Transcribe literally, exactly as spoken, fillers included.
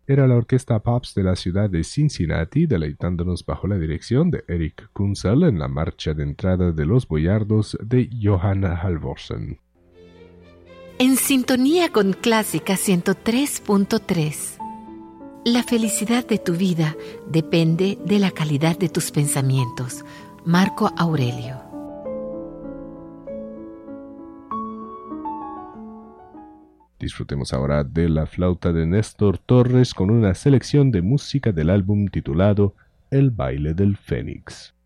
Era la orquesta Pops de la ciudad de Cincinnati, deleitándonos bajo la dirección de Eric Kunzel en la marcha de entrada de Los Boyardos de Johann Halvorsen. En sintonía con Clásica ciento tres punto tres. La felicidad de tu vida depende de la calidad de tus pensamientos. Marco Aurelio. Disfrutemos ahora de la flauta de Néstor Torres con una selección de música del álbum titulado El baile del Fénix.